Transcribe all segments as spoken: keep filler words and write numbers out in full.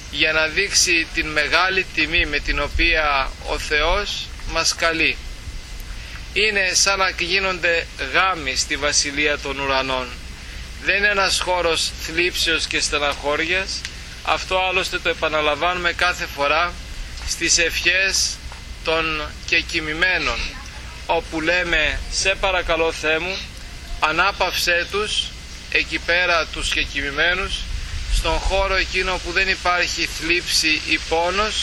για να δείξει την μεγάλη τιμή με την οποία ο Θεός μας καλεί. Είναι σαν να γίνονται γάμοι στη Βασιλεία των Ουρανών. Δεν είναι ένας χώρος θλίψεως και στεναχώριας. Αυτό άλλωστε το επαναλαμβάνουμε κάθε φορά στις ευχές των κεκοιμημένων, όπου λέμε «Σε παρακαλώ Θεέ μου, ανάπαυσέ τους εκεί πέρα τους κεκοιμημένους, στον χώρο εκείνο που δεν υπάρχει θλίψη ή πόνος,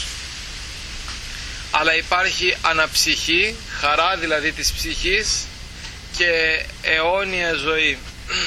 αλλά υπάρχει αναψυχή, χαρά δηλαδή της ψυχής και αιώνια ζωή».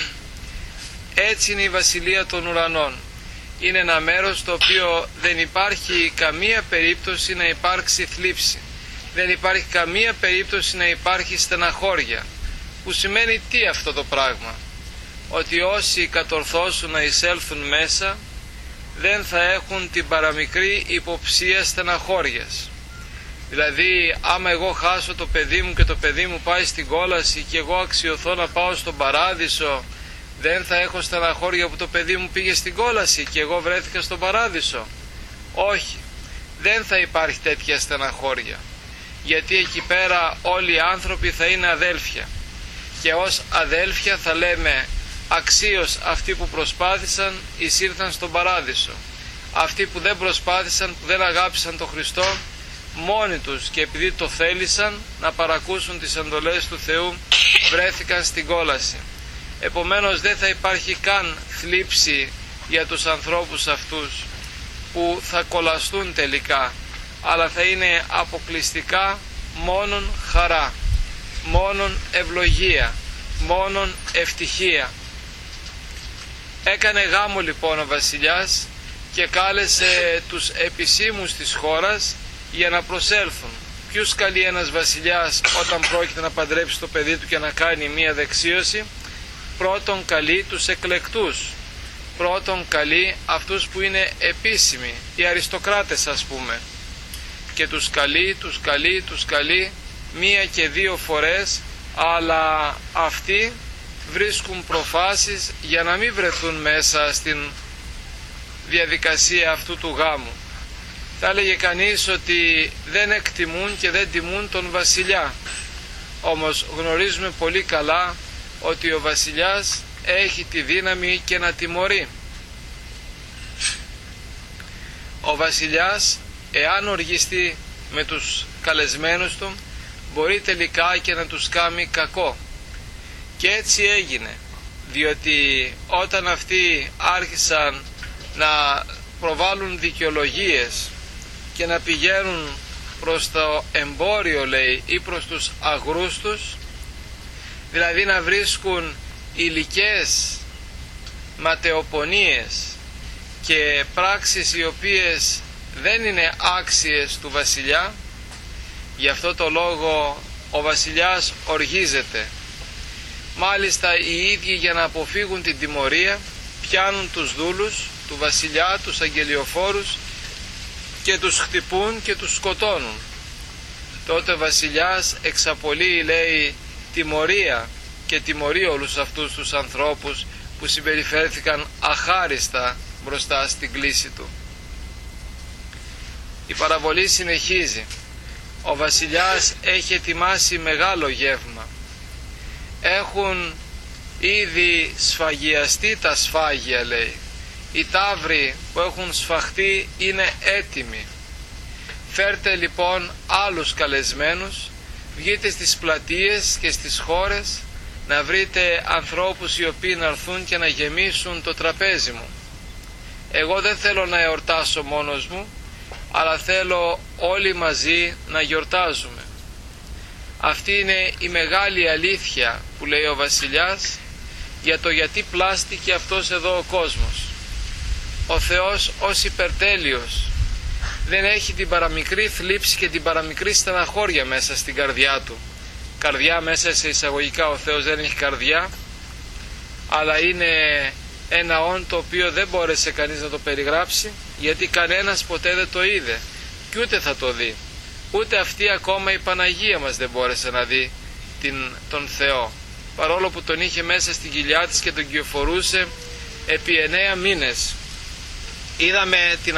Έτσι είναι η Βασιλεία των Ουρανών. Είναι ένα μέρος στο οποίο δεν υπάρχει καμία περίπτωση να υπάρξει θλίψη. Δεν υπάρχει καμία περίπτωση να υπάρχει στεναχώρια. Που σημαίνει τι αυτό το πράγμα? Ότι όσοι κατορθώσουν να εισέλθουν μέσα δεν θα έχουν την παραμικρή υποψία στεναχώριας. Δηλαδή άμα εγώ χάσω το παιδί μου και το παιδί μου πάει στην κόλαση και εγώ αξιωθώ να πάω στον παράδεισο, δεν θα έχω στεναχώρια που το παιδί μου πήγε στην κόλαση και εγώ βρέθηκα στον παράδεισο? Όχι, δεν θα υπάρχει τέτοια στεναχώρια, γιατί εκεί πέρα όλοι οι άνθρωποι θα είναι αδέλφια και ως αδέλφια θα λέμε αξίως αυτοί που προσπάθησαν εισήρθαν στον παράδεισο. Αυτοί που δεν προσπάθησαν, που δεν αγάπησαν τον Χριστό, μόνοι τους και επειδή το θέλησαν να παρακούσουν τις εντολές του Θεού, βρέθηκαν στην κόλαση. Επομένως δεν θα υπάρχει καν θλίψη για τους ανθρώπους αυτούς που θα κολλαστούν τελικά, αλλά θα είναι αποκλειστικά μόνον χαρά, μόνον ευλογία, μόνον ευτυχία. Έκανε γάμο λοιπόν ο βασιλιάς και κάλεσε τους επισήμους της χώρας για να προσέλθουν. Ποιους καλεί ένας βασιλιάς όταν πρόκειται να παντρέψει το παιδί του και να κάνει μία δεξίωση? Πρώτον καλεί τους εκλεκτούς, πρώτον καλεί αυτούς που είναι επίσημοι, οι αριστοκράτες ας πούμε, και τους καλεί, τους καλεί, τους καλεί μία και δύο φορές, αλλά αυτοί βρίσκουν προφάσεις για να μην βρεθούν μέσα στην διαδικασία αυτού του γάμου. Θα έλεγε κανείς ότι δεν εκτιμούν και δεν τιμούν τον βασιλιά, όμως γνωρίζουμε πολύ καλά ότι ο βασιλιάς έχει τη δύναμη και να τιμωρεί. Ο βασιλιάς, εάν οργιστεί με τους καλεσμένους του, μπορεί τελικά και να τους κάνει κακό. Και έτσι έγινε, διότι όταν αυτοί άρχισαν να προβάλλουν δικαιολογίες και να πηγαίνουν προς το εμπόριο, λέει, ή προς τους αγρούς τους, δηλαδή να βρίσκουν υλικές ματαιοπονίες και πράξεις οι οποίες δεν είναι άξιες του βασιλιά, γι' αυτό το λόγο ο βασιλιάς οργίζεται. Μάλιστα οι ίδιοι για να αποφύγουν την τιμωρία πιάνουν τους δούλους του βασιλιά, τους αγγελιοφόρους, και τους χτυπούν και τους σκοτώνουν. Τότε ο βασιλιάς εξαπολύει, λέει, τιμωρία και τιμωρεί όλους αυτούς τους ανθρώπους που συμπεριφέρθηκαν αχάριστα μπροστά στην κλήση του. Η παραβολή συνεχίζει. Ο βασιλιάς έχει ετοιμάσει μεγάλο γεύμα. Έχουν ήδη σφαγιαστεί τα σφάγια, λέει. Οι ταύροι που έχουν σφαχτεί είναι έτοιμοι. Φέρτε λοιπόν άλλους καλεσμένους, βγείτε στις πλατείες και στις χώρες να βρείτε ανθρώπους οι οποίοι να έρθουν και να γεμίσουν το τραπέζι μου. Εγώ δεν θέλω να εορτάσω μόνος μου, αλλά θέλω όλοι μαζί να γιορτάζουμε. Αυτή είναι η μεγάλη αλήθεια που λέει ο βασιλιάς για το γιατί πλάστηκε αυτός εδώ ο κόσμος. Ο Θεός ως υπερτέλειος δεν έχει την παραμικρή θλίψη και την παραμικρή στεναχώρια μέσα στην καρδιά του. Καρδιά μέσα σε εισαγωγικά, ο Θεός δεν έχει καρδιά, αλλά είναι ένα όν το οποίο δεν μπόρεσε κανείς να το περιγράψει, γιατί κανένας ποτέ δεν το είδε και ούτε θα το δει. Ούτε αυτή ακόμα η Παναγία μας δεν μπόρεσε να δει την, τον Θεό, παρόλο που τον είχε μέσα στην κοιλιά της και τον κυοφορούσε επί εννέα μήνες. Είδαμε την